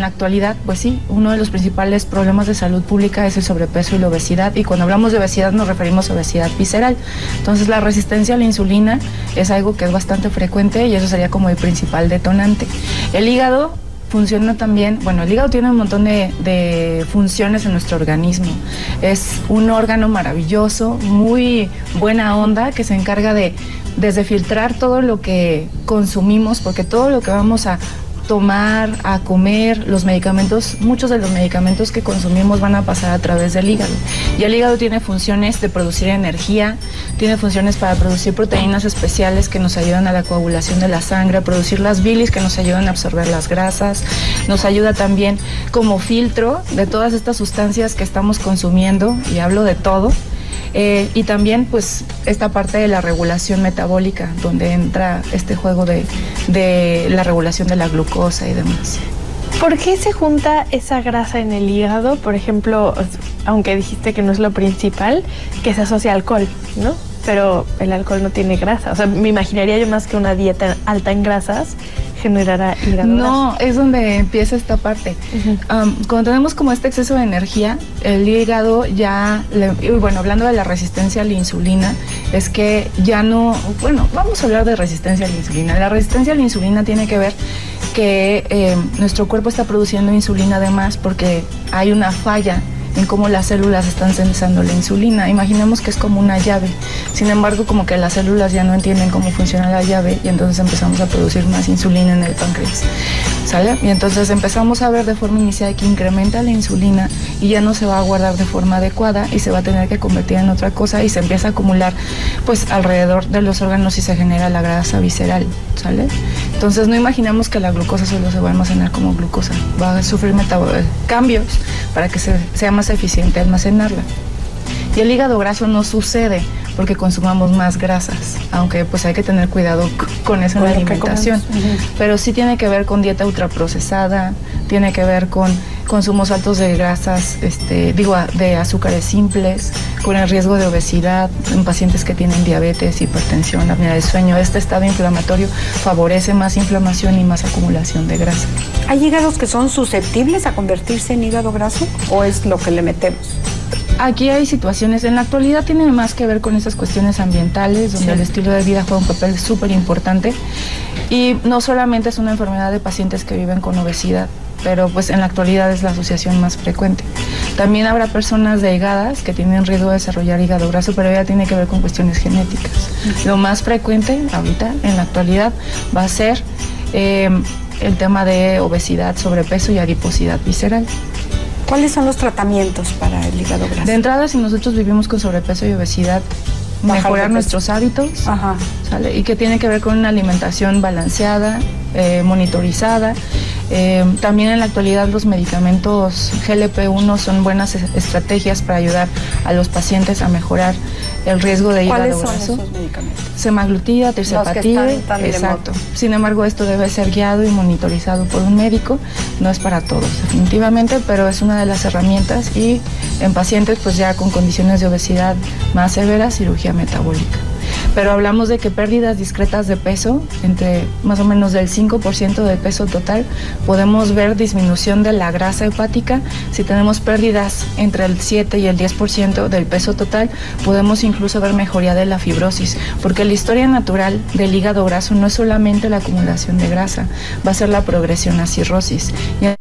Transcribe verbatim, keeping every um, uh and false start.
en la actualidad, pues sí, uno de los principales problemas de salud pública es el sobrepeso y la obesidad, y cuando hablamos de obesidad nos referimos a obesidad visceral. Entonces la resistencia a la insulina es algo que es bastante frecuente y eso sería como el principal detonante. El hígado funciona también, bueno, el hígado tiene un montón de, de funciones en nuestro organismo. Es un órgano maravilloso, muy buena onda, que se encarga de desde filtrar todo lo que consumimos, porque todo lo que vamos a tomar, a comer, los medicamentos, muchos de los medicamentos que consumimos van a pasar a través del hígado. Y el hígado tiene funciones de producir energía, tiene funciones para producir proteínas especiales que nos ayudan a la coagulación de la sangre, a producir las bilis que nos ayudan a absorber las grasas, nos ayuda también como filtro de todas estas sustancias que estamos consumiendo, y hablo de todo. Eh, y también pues esta parte de la regulación metabólica, donde entra este juego de, de la regulación de la glucosa y demás. ¿Por qué se junta esa grasa en el hígado? Por ejemplo, aunque dijiste que no es lo principal, que se asocia al alcohol, ¿no? Pero el alcohol no tiene grasa. O sea, me imaginaría yo más que una dieta alta en grasas generará hígado No, graso. es donde empieza esta parte. Uh-huh. Um, cuando tenemos como este exceso de energía, el hígado ya, le, y bueno, hablando de la resistencia a la insulina, es que ya no, bueno, vamos a hablar de resistencia a la insulina. La resistencia a la insulina tiene que ver que eh, nuestro cuerpo está produciendo insulina de más porque hay una falla en cómo las células están sensando la insulina. Imaginemos que es como una llave. Sin embargo, como que las células ya no entienden cómo funciona la llave y entonces empezamos a producir más insulina en el páncreas, ¿sale? Y entonces empezamos a ver de forma inicial que incrementa la insulina y ya no se va a guardar de forma adecuada y se va a tener que convertir en otra cosa y se empieza a acumular pues alrededor de los órganos y se genera la grasa visceral, ¿sale? Entonces no imaginamos que la glucosa solo se va a almacenar como glucosa, va a sufrir cambios para que se, sea más eficiente almacenarla. Y el hígado graso no sucede porque consumamos más grasas, aunque pues hay que tener cuidado con eso en la alimentación. Uh-huh. Pero sí tiene que ver con dieta ultraprocesada, tiene que ver con consumos altos de grasas, este, digo, de azúcares simples, con el riesgo de obesidad en pacientes que tienen diabetes, hipertensión, apnea del sueño. Este estado inflamatorio favorece más inflamación y más acumulación de grasa. ¿Hay hígados que son susceptibles a convertirse en hígado graso o es lo que le metemos? Aquí hay situaciones, en la actualidad tiene más que ver con esas cuestiones ambientales, donde sí. El estilo de vida juega un papel súper importante y no solamente es una enfermedad de pacientes que viven con obesidad, pero pues en la actualidad es la asociación más frecuente. También habrá personas delgadas que tienen riesgo de desarrollar hígado graso, pero ya tiene que ver con cuestiones genéticas. Uh-huh. Lo más frecuente ahorita, en la actualidad, va a ser eh, el tema de obesidad, sobrepeso y adiposidad visceral. ¿Cuáles son los tratamientos para el hígado graso? De entrada, si nosotros vivimos con sobrepeso y obesidad, bajar mejorar nuestros hábitos, Ajá. ¿sale? Y que tiene que ver con una alimentación balanceada, eh, monitorizada. Eh, también en la actualidad los medicamentos G L P uno son buenas estrategias para ayudar a los pacientes a mejorar el riesgo de hígado graso. ¿Cuáles son esos medicamentos? Semaglutida, tirzepatide, exacto. Sin embargo, esto debe ser guiado y monitorizado por un médico. No es para todos, definitivamente, pero es una de las herramientas y en pacientes pues ya con condiciones de obesidad más severas, cirugía metabólica. Pero hablamos de que pérdidas discretas de peso, entre más o menos del cinco por ciento del peso total, podemos ver disminución de la grasa hepática. Si tenemos pérdidas entre el siete y el diez por ciento del peso total, podemos incluso ver mejoría de la fibrosis, porque la historia natural del hígado graso no es solamente la acumulación de grasa, va a ser la progresión a cirrosis. Y